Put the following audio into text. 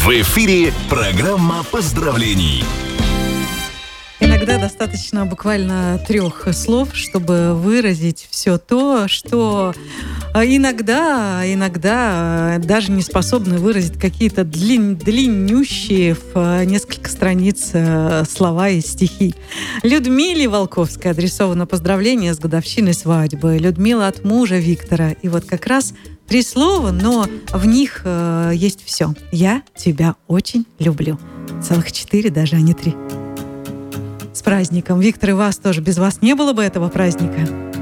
В эфире программа поздравлений. Иногда достаточно буквально 3 слов, чтобы выразить все то, что иногда даже не способны выразить какие-то длиннющие в несколько страниц слова и стихи. Людмиле Волковской адресовано поздравление с годовщиной свадьбы. Людмила от мужа Виктора. И вот как раз 3 слова, но в них есть все. Я тебя очень люблю. Целых 4 даже, а не 3. С праздником, Виктор, и вас тоже. Без вас не было бы этого праздника.